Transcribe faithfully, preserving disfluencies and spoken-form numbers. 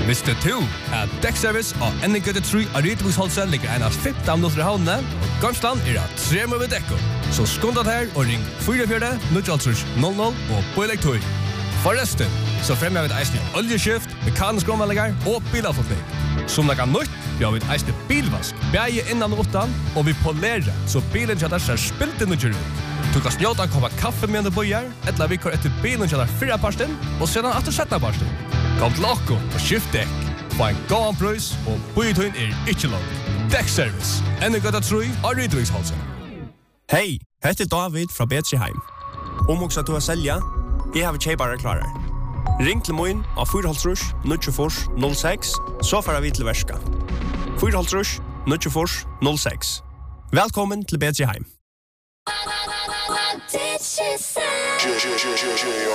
Visste du at Dekkservice og Enningøtte tre av Rydviksholsen ligger en av femten minutter i havnene, og Gamsland er av tre med dekko. Så skundet her og ring fire fire null null null og på elektor. Forresten, så fremmer vi et eisende oljeskift, mekanisk omvallinger og bilavforkning. Som det kan nytt, vi har et eisende bilvask, bæge innan og utan, og vi polerer, så bilen kjadar ser spilt inn ut. Du kan snjåta en koppa kaffe med en bøyer, etla vi kår etter bilen kjadar fyrre parsten, og sedan atter setta parsten. Kom til okko og skift dekk. Få en gåan prøys, og bøytøyen er ikke låg. Dekkservice, Enningøtte tre av Rydviksholsen. Hei, hette er David fra Betriheim. Om også at du har selja, jeg har kjeipare klarar. Ring til moin av fire null null null null seks, så får vi til verska. fire null null null null seks. Velkommen til Betriheim. What did she say?